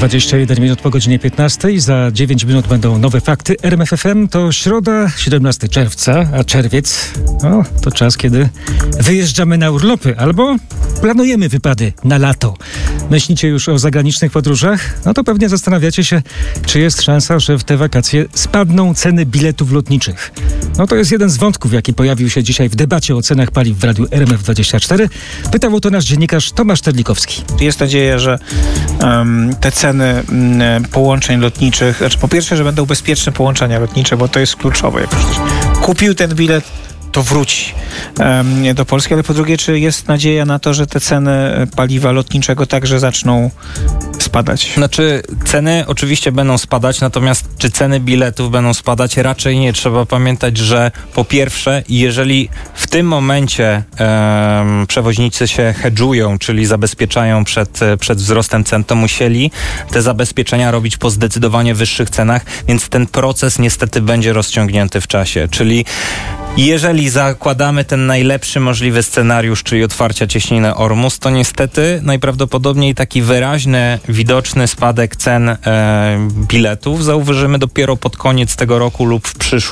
21 minut po godzinie 15. Za 9 minut będą nowe fakty. RMF FM to środa, 17 czerwca, a czerwiec to czas, kiedy wyjeżdżamy na urlopy albo planujemy wypady na lato. Myślicie już o zagranicznych podróżach? No to pewnie zastanawiacie się, czy jest szansa, że w te wakacje spadną ceny biletów lotniczych. No to jest jeden z wątków, jaki pojawił się dzisiaj w debacie o cenach paliw w radiu RMF24. Pytał o to nasz dziennikarz Tomasz Terlikowski. Jest nadzieja, że te ceny połączeń lotniczych, znaczy po pierwsze, że będą bezpieczne połączenia lotnicze, bo to jest kluczowe. Jak ktoś kupił ten bilet, to wróci do Polski, ale po drugie, czy jest nadzieja na to, że te ceny paliwa lotniczego także zaczną spadać? Znaczy, ceny oczywiście będą spadać, natomiast czy ceny biletów będą spadać? Raczej nie. Trzeba pamiętać, że po pierwsze, jeżeli w tym momencie przewoźnicy się hedżują, czyli zabezpieczają przed wzrostem cen, to musieli te zabezpieczenia robić po zdecydowanie wyższych cenach, więc ten proces niestety będzie rozciągnięty w czasie. Czyli jeżeli zakładamy ten najlepszy możliwy scenariusz, czyli otwarcia cieśniny Ormus, to niestety najprawdopodobniej taki wyraźny, widoczny spadek cen biletów zauważymy dopiero pod koniec tego roku lub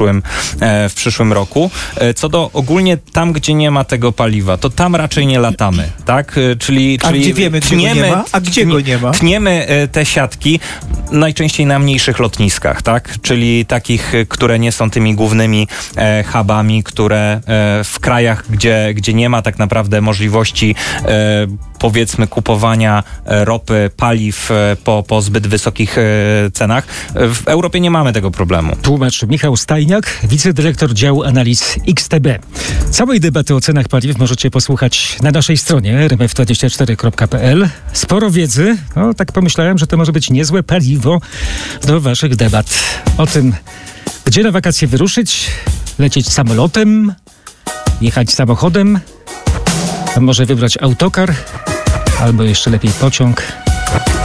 w przyszłym roku. Co do ogólnie tam, gdzie nie ma tego paliwa, to tam raczej nie latamy, tak? Czyli gdzie wiemy, gdzie go nie ma? A gdzie go nie ma? Tniemy te siatki najczęściej na mniejszych lotniskach, tak? Czyli takich, które nie są tymi głównymi hubami, które w krajach, gdzie nie ma tak naprawdę możliwości powiedzmy kupowania ropy, paliw po zbyt wysokich cenach. W Europie nie mamy tego problemu. Tłumacz Michał Stajniak, wicedyrektor działu analiz XTB. Całej debaty o cenach paliw możecie posłuchać na naszej stronie rmf24.pl. Sporo wiedzy. Tak pomyślałem, że to może być niezłe paliwo do waszych debat. O tym, gdzie na wakacje wyruszyć, lecieć samolotem, jechać samochodem, a może wybrać autokar, albo jeszcze lepiej pociąg.